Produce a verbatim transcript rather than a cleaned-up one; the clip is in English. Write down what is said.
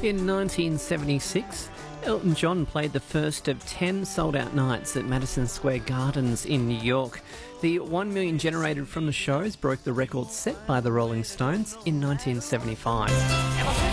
In nineteen seventy-six, Elton John played the first of ten sold-out nights at Madison Square Gardens in New York. The one million generated from the shows broke the record set by the Rolling Stones in nineteen seventy-five.